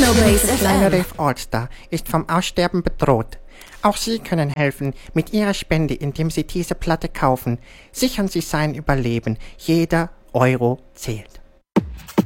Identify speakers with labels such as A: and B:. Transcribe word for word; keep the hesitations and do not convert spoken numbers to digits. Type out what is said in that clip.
A: Der kleine
B: F M.
A: Dave Allstar ist vom Aussterben bedroht. Auch Sie können helfen mit Ihrer Spende, indem Sie diese Platte kaufen. Sichern Sie sein Überleben. Jeder Euro zählt.